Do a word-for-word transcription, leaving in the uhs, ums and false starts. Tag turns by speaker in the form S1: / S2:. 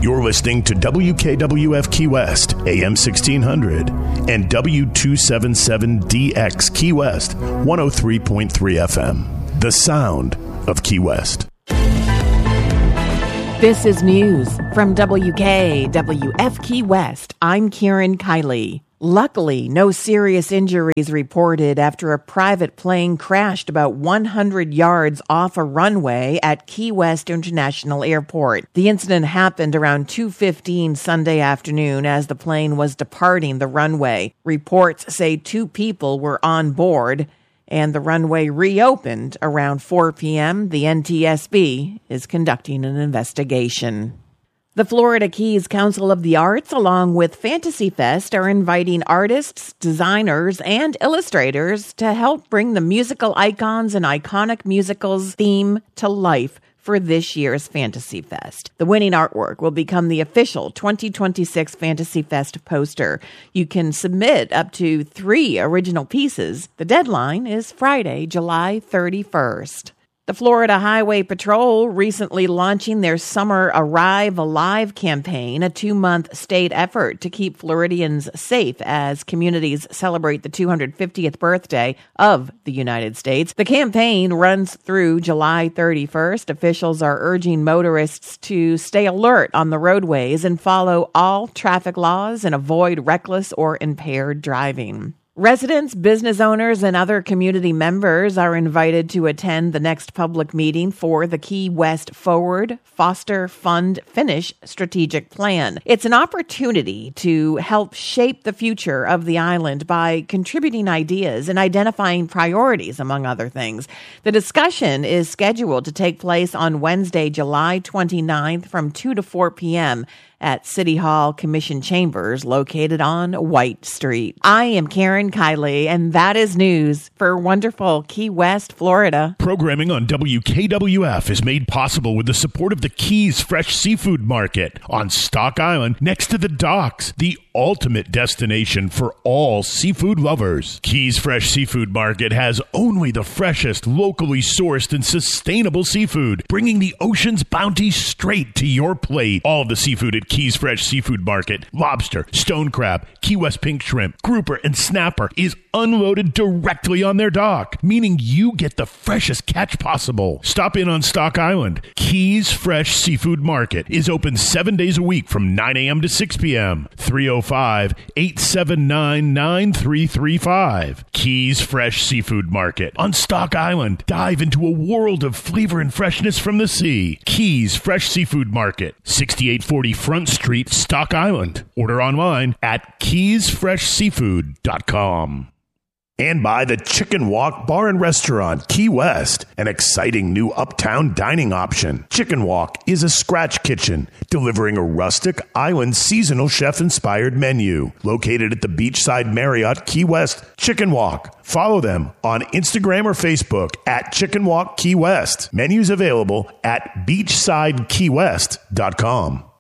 S1: You're listening to W K W F Key West, A M sixteen hundred, and W two seventy-seven D X Key West, one oh three point three F M. The sound of Key West.
S2: This is news from W K W F Key West. I'm Karen Kiley. Luckily, no serious injuries reported after a private plane crashed about one hundred yards off a runway at Key West International Airport. The incident happened around two fifteen Sunday afternoon as the plane was departing the runway. Reports say two people were on board, and the runway reopened around four p.m. The N T S B is conducting an investigation. The Florida Keys Council of the Arts, along with Fantasy Fest, are inviting artists, designers, and illustrators to help bring the musical icons and iconic musicals theme to life for this year's Fantasy Fest. The winning artwork will become the official twenty twenty-six Fantasy Fest poster. You can submit up to three original pieces. The deadline is Friday, July thirty-first. The Florida Highway Patrol recently launching their Summer Arrive Alive campaign, a two-month state effort to keep Floridians safe as communities celebrate the two hundred fiftieth birthday of the United States. The campaign runs through July thirty-first. Officials are urging motorists to stay alert on the roadways and follow all traffic laws and avoid reckless or impaired driving. Residents, business owners, and other community members are invited to attend the next public meeting for the Key West Forward Foster Fund Finish strategic plan. It's an opportunity to help shape the future of the island by contributing ideas and identifying priorities, among other things. The discussion is scheduled to take place on Wednesday, July twenty-ninth from two to four p.m. at City Hall Commission Chambers located on White Street. I am Karen Kiley, and that is news for wonderful Key West, Florida.
S1: Programming on W K W F is made possible with the support of the Keys Fresh Seafood Market on Stock Island next to the docks, the ultimate destination for all seafood lovers. Keys Fresh Seafood Market has only the freshest, locally sourced, and sustainable seafood, bringing the ocean's bounty straight to your plate. All of the seafood at Keys Fresh Seafood Market, lobster, stone crab, Key West pink shrimp, grouper, and snapper is unloaded directly on their dock, meaning you get the freshest catch possible. Stop in on Stock Island. Keys Fresh Seafood Market is open seven days a week from nine a.m. to six p.m. three oh five, eight seven nine, nine three three five. Keys Fresh Seafood Market on Stock Island. Dive into a world of flavor and freshness from the sea. Keys Fresh Seafood Market, sixty-eight forty Front Street, Stock Island. Order online at keys fresh seafood dot com. And by the Chicken Walk Bar and Restaurant, Key West, an exciting new uptown dining option. Chicken Walk is a scratch kitchen, delivering a rustic, island, seasonal chef-inspired menu. Located at the Beachside Marriott, Key West, Chicken Walk. Follow them on Instagram or Facebook at Chicken Walk Key West. Menus available at beachside key west dot com.